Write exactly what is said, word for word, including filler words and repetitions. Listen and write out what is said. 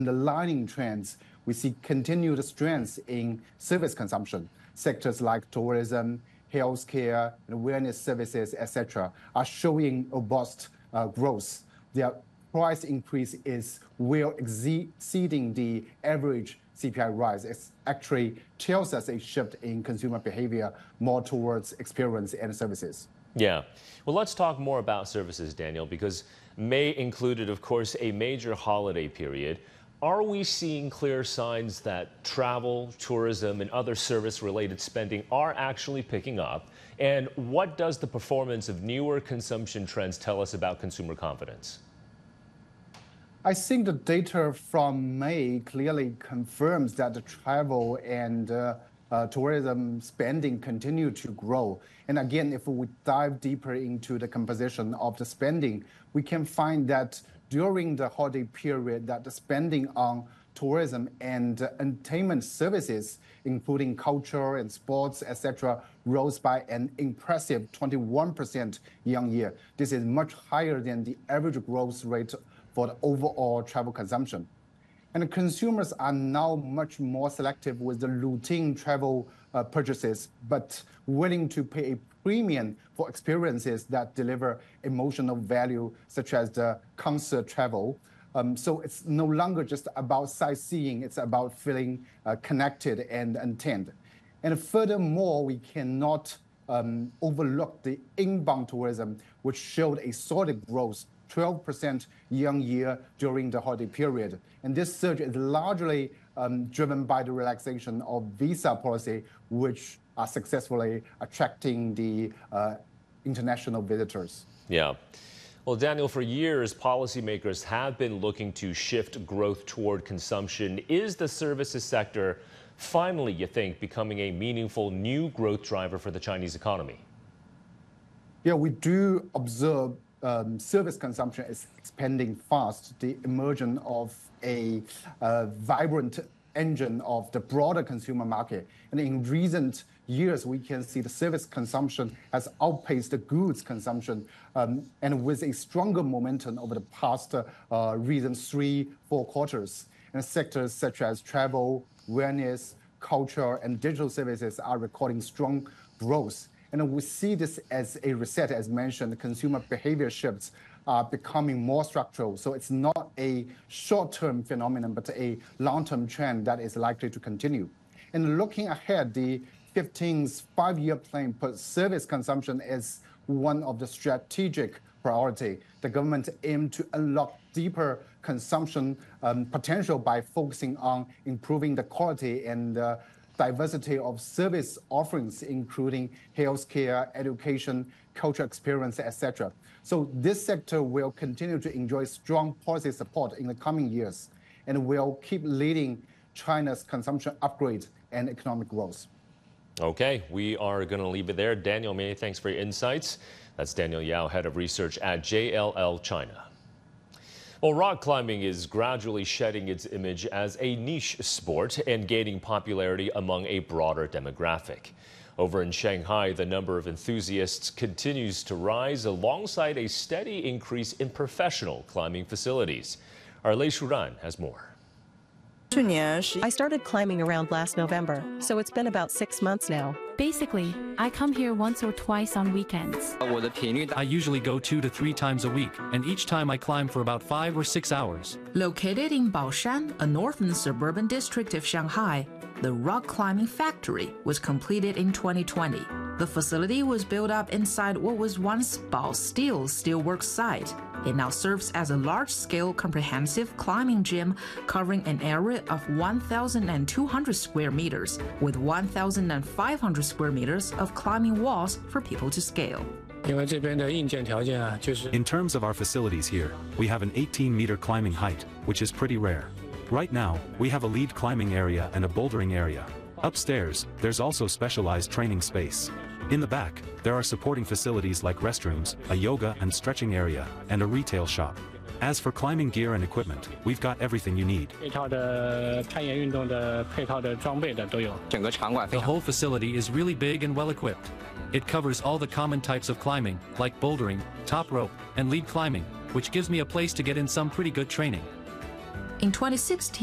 underlying trends, we see continued strength in service consumption. Sectors like tourism, healthcare, and wellness services, et cetera, are showing robust uh, growth. Their price increase is well exceeding the average C P I rise. It actually tells us a shift in consumer behavior more towards experience and services. Yeah. Well, let's talk more about services, Daniel, because May included, of course, a major holiday period. Are we seeing clear signs that travel, tourism, and other service-related spending are actually picking up? And what does the performance of newer consumption trends tell us about consumer confidence? I think the data from May clearly confirms that the travel and uh, uh, tourism spending continue to grow. And again, if we dive deeper into the composition of the spending, we can find that during the holiday period, that the spending on tourism and uh, entertainment services, including culture and sports, et cetera, rose by an impressive twenty-one percent year on year. This is much higher than the average growth rate for the overall travel consumption. And the consumers are now much more selective with the routine travel uh, purchases, but willing to pay a premium for experiences that deliver emotional value, such as the concert travel. Um, so it's no longer just about sightseeing, it's about feeling uh, connected and entertained. And furthermore, we cannot um, overlook the inbound tourism, which showed a solid growth, twelve percent year on year during the holiday period. And this surge is largely um, driven by the relaxation of visa policy, which are successfully attracting the uh, international visitors. Yeah. Well, Daniel, for years, policymakers have been looking to shift growth toward consumption. Is the services sector finally, you think, becoming a meaningful new growth driver for the Chinese economy? Yeah, we do observe um, service consumption is expanding fast. The emergence of a uh, vibrant engine of the broader consumer market. And in recent years, we can see the service consumption has outpaced the goods consumption, um, and with a stronger momentum over the past uh, recent three, four quarters. And sectors such as travel, wellness, culture, and digital services are recording strong growth. And we see this as a reset, as mentioned. Consumer behavior shifts are becoming more structural. So it's not a short-term phenomenon, but a long-term trend that is likely to continue. And looking ahead, the fifteenth five-year plan puts service consumption as one of the strategic priority. The government aims to unlock deeper consumption um, potential by focusing on improving the quality and uh, diversity of service offerings, including healthcare, education, cultural experience, et cetera. So this sector will continue to enjoy strong policy support in the coming years and will keep leading China's consumption upgrade and economic growth. Okay, we are going to leave it there. Daniel May, thanks for your insights. That's Daniel Yao, head of research at J L L China. Well, rock climbing is gradually shedding its image as a niche sport and gaining popularity among a broader demographic. Over in Shanghai, the number of enthusiasts continues to rise alongside a steady increase in professional climbing facilities. Our Lei Shuran has more. I started climbing around last November, so it's been about six months now. Basically, I come here once or twice on weekends. I usually go two to three times a week, and each time I climb for about five or six hours. Located in Baoshan, a northern suburban district of Shanghai, the rock climbing factory was completed in twenty twenty. The facility was built up inside what was once Baosteel Steelworks site. It now serves as a large-scale comprehensive climbing gym covering an area of one thousand two hundred square meters with one thousand five hundred square meters of climbing walls for people to scale. In terms of our facilities here, we have an eighteen meter climbing height, which is pretty rare. Right now, we have a lead climbing area and a bouldering area. Upstairs, there's also specialized training space. In the back, there are supporting facilities like restrooms, a yoga and stretching area, and a retail shop. As for climbing gear and equipment, we've got everything you need. The whole facility is really big and well equipped. It covers all the common types of climbing, like bouldering, top rope, and lead climbing, which gives me a place to get in some pretty good training. In twenty sixteen,